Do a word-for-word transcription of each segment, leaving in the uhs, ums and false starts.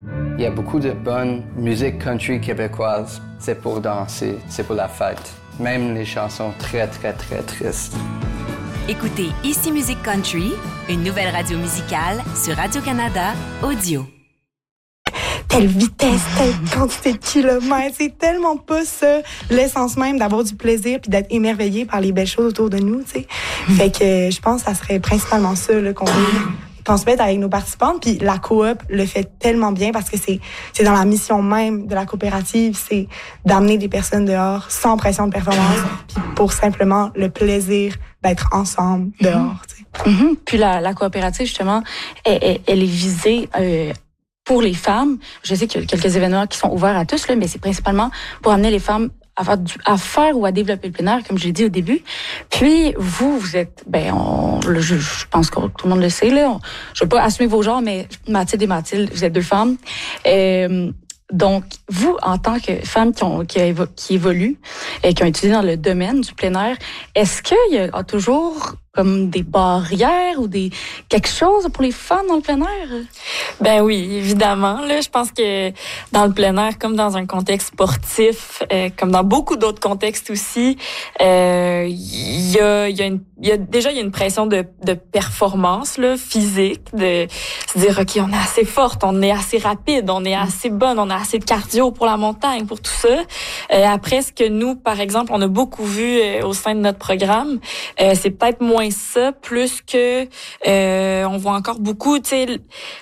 Il y a beaucoup de bonne musique country québécoise. C'est pour danser, c'est pour la fête. Même les chansons très, très, très tristes. Écoutez Ici Musique Country, une nouvelle radio musicale sur Radio-Canada Audio. Telle vitesse, telle quantité de kilomètres, c'est tellement pas ça l'essence même d'avoir du plaisir puis d'être émerveillé par les belles choses autour de nous, tu sais. Mm. Fait que euh, je pense que ça serait principalement ça là, qu'on veut transmettre avec nos participantes. Puis la coop le fait tellement bien parce que c'est c'est dans la mission même de la coopérative, c'est d'amener des personnes dehors sans pression de performance, puis pour simplement le plaisir d'être ensemble dehors, tu sais. Mm-hmm. Puis la, la coopérative justement, elle, elle, elle est visée euh, pour les femmes. Je sais qu'il y a quelques événements qui sont ouverts à tous, là, mais c'est principalement pour amener les femmes à faire, du, à faire ou à développer le plein air, comme je l'ai dit au début. Puis, vous, vous êtes, ben, on, je, je pense que tout le monde le sait, là. On, je ne veux pas assumer vos genres, mais Mathilde et Mathilde, vous êtes deux femmes. Euh, donc, vous, en tant que femmes qui, ont, qui, évo, qui évoluent et qui ont étudié dans le domaine du plein air, est-ce qu'il y a toujours comme des barrières ou des quelque chose pour les femmes dans le plein air? Ben oui, évidemment. Là, je pense que dans le plein air, comme dans un contexte sportif, euh, comme dans beaucoup d'autres contextes aussi, euh, il y a, il y a une, il y a déjà il y a une pression de, de performance là, physique, de se dire ok, on est assez forte, on est assez rapide, on est assez bonne, on a assez de cardio pour la montagne, pour tout ça. Euh, après, ce que nous, par exemple, on a beaucoup vu euh, au sein de notre programme, euh, c'est peut-être moins ça, plus que euh, on voit encore beaucoup, tu sais,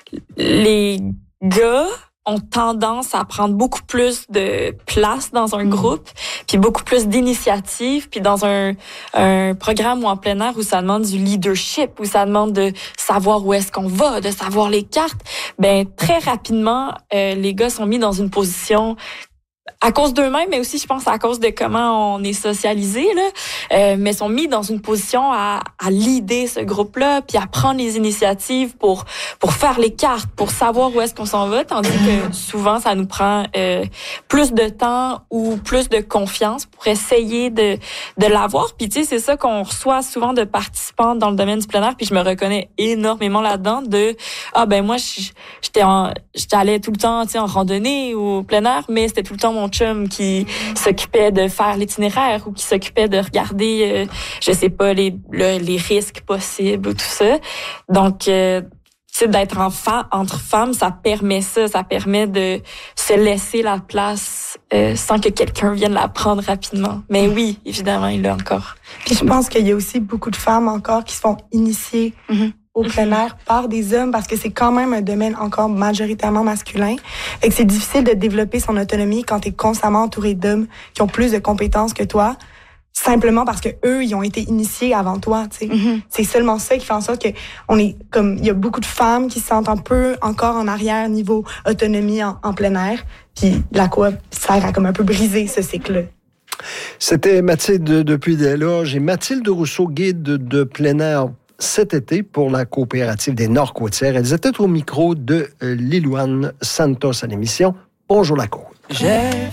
les gars ont tendance à prendre beaucoup plus de place dans un groupe, puis beaucoup plus d'initiatives, puis dans un, un programme ou en plein air où ça demande du leadership, où ça demande de savoir où est-ce qu'on va, de savoir les cartes, ben très rapidement, euh, les gars sont mis dans une position à cause d'eux-mêmes, mais aussi, je pense, à cause de comment on est socialisé, là, euh, mais sont mis dans une position à, à leader ce groupe-là, puis à prendre les initiatives pour pour faire les cartes, pour savoir où est-ce qu'on s'en va, tandis que souvent, ça nous prend euh, plus de temps ou plus de confiance pour essayer de de l'avoir. Puis, tu sais, c'est ça qu'on reçoit souvent de participants dans le domaine du plein air, puis je me reconnais énormément là-dedans de « Ah, ben moi, j'étais en, j'étais allée tout le temps, tu sais, en randonnée ou au plein air, mais c'était tout le temps mon chum qui s'occupait de faire l'itinéraire ou qui s'occupait de regarder, euh, je sais pas, les, le, les risques possibles ou tout ça. » Donc, euh, tu sais, d'être en fa- entre femmes, ça permet ça, ça permet de se laisser la place euh, sans que quelqu'un vienne la prendre rapidement. Mais oui, évidemment, il l'a encore. Puis je pense qu'il y a aussi beaucoup de femmes encore qui se font initier mm-hmm. au plein air par des hommes parce que c'est quand même un domaine encore majoritairement masculin. Fait que c'est difficile de développer son autonomie quand t'es constamment entouré d'hommes qui ont plus de compétences que toi, simplement parce que eux ils ont été initiés avant toi, tu sais. Mm-hmm. C'est seulement ça qui fait en sorte que on est comme il y a beaucoup de femmes qui se sentent un peu encore en arrière niveau autonomie en, en plein air, puis la coop sert à comme un peu briser ce cycle-là. C'était Mathilde depuis des loges et Mathilde Rousseau, guide de plein air cet été pour la coopérative des Nord-Côtières. Elles étaient au micro de Lilouane Santos à l'émission Bonjour la Côte. J'ai